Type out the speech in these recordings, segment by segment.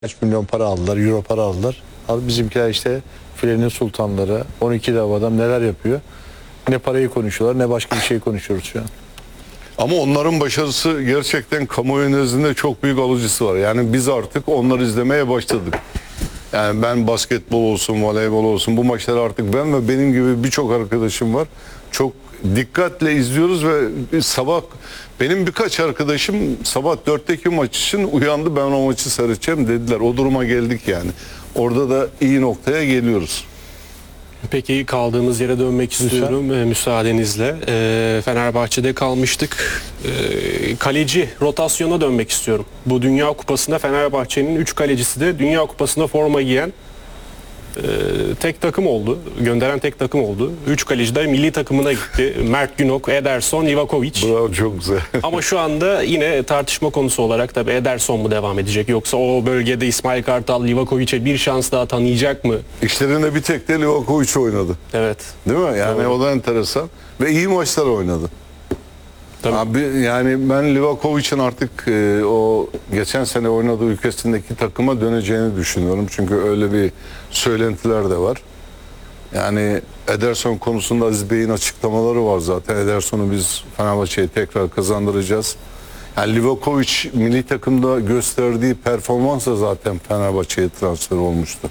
Kaç milyon para aldılar, euro para aldılar. Al bizimkiler işte filenin sultanları, 12 dev adam neler yapıyor. Ne parayı konuşuyorlar ne başka bir şey konuşuyoruz şu an. Ama onların başarısı gerçekten kamuoyu nezdinde çok büyük alıcısı var. Yani biz artık onları izlemeye başladık. Yani ben basketbol olsun, voleybol olsun bu maçları artık ben ve benim gibi birçok arkadaşım var. Çok dikkatle izliyoruz ve sabah benim birkaç arkadaşım sabah 4'teki maç için uyandı, ben o maçı seyredeceğim dediler. O duruma geldik yani. Orada da iyi noktaya geliyoruz. Peki kaldığımız yere dönmek istiyorum müsaadenizle. Fenerbahçe'de kalmıştık. Kaleci rotasyona dönmek istiyorum. Bu Dünya Kupası'nda Fenerbahçe'nin 3 kalecisi de Dünya Kupası'nda forma giyen tek takım oldu. Gönderen tek takım oldu. 3 kaleci de milli takımına gitti. Mert Günok, Ederson, Livakovic. Bravo, çok güzel. Ama şu anda yine tartışma konusu olarak tabii Ederson mu devam edecek yoksa o bölgede İsmail Kartal Livakovic'e bir şans daha tanıyacak mı? İşlerinde bir tek de Livakovic oynadı. Evet. Değil mi? Yani Doğru. o da enteresan. Ve iyi maçlar oynadı. Tabii. Abi yani ben Livakovic'in artık o geçen sene oynadığı ülkesindeki takıma döneceğini düşünüyorum. Çünkü öyle bir söylentiler de var. Yani Ederson konusunda Aziz Bey'in açıklamaları var zaten. Ederson'u biz Fenerbahçe'ye tekrar kazandıracağız. Yani Livakovic milli takımda gösterdiği performansla zaten Fenerbahçe'ye transfer olmuştu.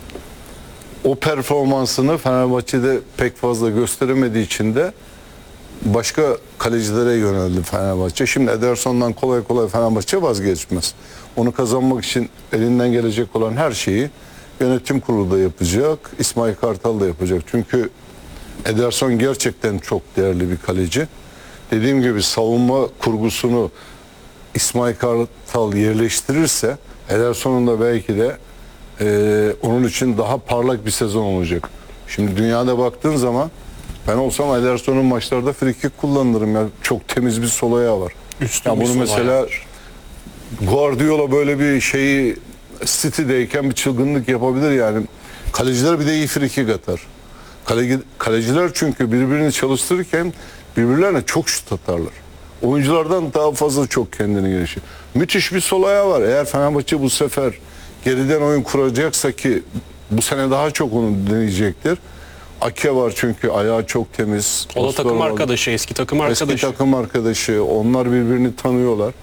O performansını Fenerbahçe'de pek fazla gösteremediği için de başka kalecilere yöneldi Fenerbahçe. Şimdi Ederson'dan kolay kolay Fenerbahçe vazgeçmez. Onu kazanmak için elinden gelecek olan her şeyi yönetim kurulu da yapacak, İsmail Kartal da yapacak. Çünkü Ederson gerçekten çok değerli bir kaleci. Dediğim gibi savunma kurgusunu İsmail Kartal yerleştirirse Ederson'un da belki de onun için daha parlak bir sezon olacak. Şimdi dünyada baktığın zaman ben olsam Ederson'un maçlarda frikik kullanırım ya. Çok temiz bir sol ayağı var. Ya bunu mesela Guardiola böyle bir şeyi City'deyken bir çılgınlık yapabilir yani. Kaleciler bir de iyi frikik atar. Kaleciler çünkü birbirini çalıştırırken birbirlerine çok şut atarlar. Oyunculardan daha fazla çok kendini geliştirir. Müthiş bir sol ayağı var. Eğer Fenerbahçe bu sefer geriden oyun kuracaksa ki bu sene daha çok onu deneyecektir. Ake var çünkü ayağı çok temiz. O da takım arkadaşı, eski takım arkadaşı. Eski takım arkadaşı. Onlar birbirini tanıyorlar.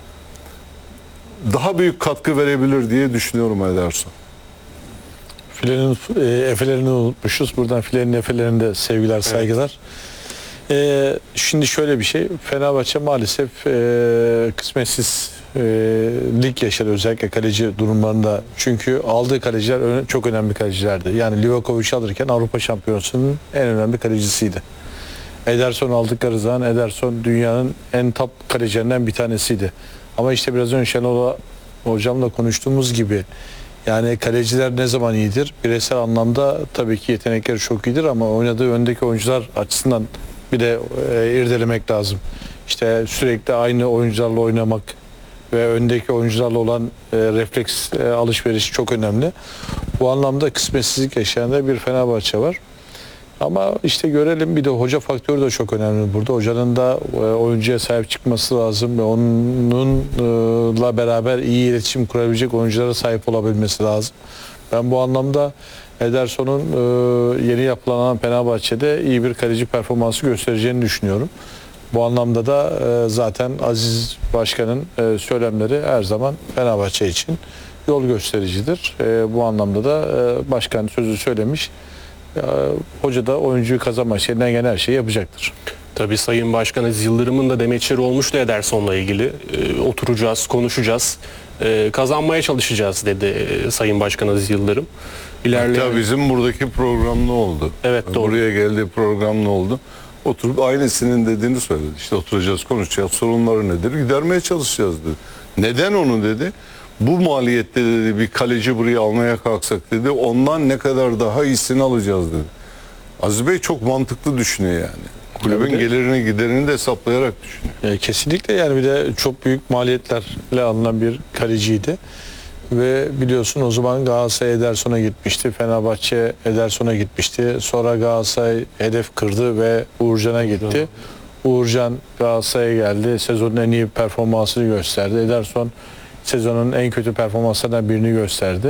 Daha büyük katkı verebilir diye düşünüyorum Ederson. Filenin efelerini unutmuşuz. Buradan filenin efelerinde sevgiler, saygılar. Şimdi şöyle bir şey. Fenerbahçe maalesef kısmetsiz lig yaşadı özellikle kaleci durumlarında. Çünkü aldığı kaleciler çok önemli kalecilerdi. Yani Livakovic alırken Avrupa Şampiyonası'nın en önemli kalecisiydi. Ederson aldıkları zaman Ederson dünyanın en top kalecilerinden bir tanesiydi. Ama işte biraz önce Şenol hocamla konuştuğumuz gibi yani kaleciler ne zaman iyidir? Bireysel anlamda tabii ki yetenekleri çok iyidir ama oynadığı öndeki oyuncular açısından bir de irdelemek lazım. İşte sürekli aynı oyuncularla oynamak ve öndeki oyuncularla olan refleks alışverişi çok önemli. Bu anlamda kısmetsizlik yaşayan da bir Fenerbahçe var. Ama işte görelim, bir de hoca faktörü de çok önemli burada. Hocanın da oyuncuya sahip çıkması lazım ve onunla beraber iyi iletişim kurabilecek oyunculara sahip olabilmesi lazım. Ben bu anlamda Ederson'un yeni yapılanan Fenerbahçe'de iyi bir kaleci performansı göstereceğini düşünüyorum. Bu anlamda da zaten Aziz Başkan'ın söylemleri her zaman Fenerbahçe için yol göstericidir. Bu anlamda da başkan sözü söylemiş. Hoca da oyuncuyu kazanmak için elinden gelen her şeyi yapacaktır. Tabii Sayın Başkan Aziz Yıldırım'ın da demeçleri olmuştu Ederson'la ilgili. Oturacağız, konuşacağız, kazanmaya çalışacağız dedi Sayın Başkan Aziz Yıldırım. Hatta bizim buradaki program ne oldu? Evet, doğru. Buraya geldiği program ne oldu? Oturup aynısının dediğini söyledi. İşte oturacağız, konuşacağız, sorunları nedir? Gidermeye çalışacağız dedi. Neden onu dedi? Bu maliyette dedi bir kaleci buraya almaya kalksak dedi, ondan ne kadar daha iyisini alacağız dedi. Aziz Bey çok mantıklı düşünüyor yani. Kulübün gelirini giderini de hesaplayarak düşünüyor. Kesinlikle, yani bir de çok büyük maliyetlerle alınan bir kaleciydi. Ve biliyorsun o zaman Galatasaray Ederson'a gitmişti. Fenerbahçe Ederson'a gitmişti. Sonra Galatasaray hedef kırdı ve Uğurcan'a gitti. Uğurcan Galatasaray'a geldi. Sezonun en iyi performansını gösterdi. Ederson sezonun en kötü performanslarından birini gösterdi.